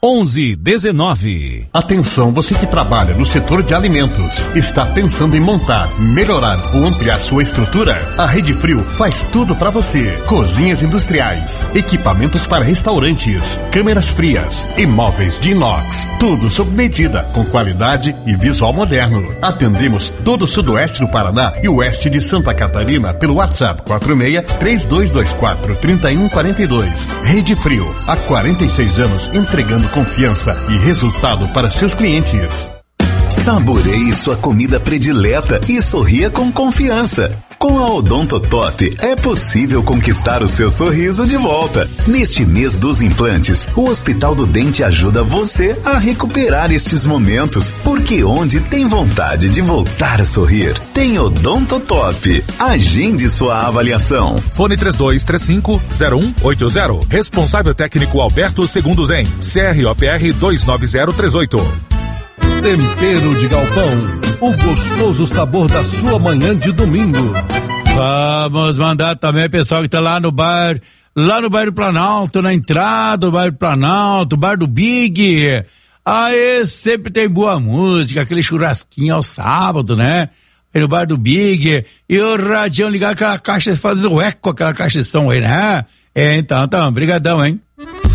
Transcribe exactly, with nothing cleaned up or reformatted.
onze dezenove. Atenção, você que trabalha no setor de alimentos, está pensando em montar, melhorar ou ampliar sua estrutura? A Rede Frio faz tudo para você. Cozinhas industriais, equipamentos para restaurantes, câmeras frias, imóveis de inox, tudo sob medida, com qualidade e visual moderno. Atendemos todo o sudoeste do Paraná e o oeste de Santa Catarina pelo WhatsApp quatro seis, três dois dois quatro, três um quatro dois. Rede Frio, há quarenta e seis anos entregando confiança e resultado para seus clientes. Saboreie sua comida predileta e sorria com confiança. Com a Odontotop é possível conquistar o seu sorriso de volta. Neste mês dos implantes, o Hospital do Dente ajuda você a recuperar estes momentos, porque onde tem vontade de voltar a sorrir, tem Odontotop. Agende sua avaliação. Fone três dois três cinco, zero um oito zero. Responsável técnico Alberto Segundo Zen. C R O P R dois nove zero três oito. Tempero de Galpão, o gostoso sabor da sua manhã de domingo. Vamos mandar também o pessoal que tá lá no bar, lá no bairro Planalto, na entrada do bairro Planalto, bar do Big. Aí sempre tem boa música, aquele churrasquinho ao sábado, né? Aí no bar do Big, e o radião ligar aquela caixa, fazer o eco, aquela caixa de som aí, né? É, então, então, brigadão, hein?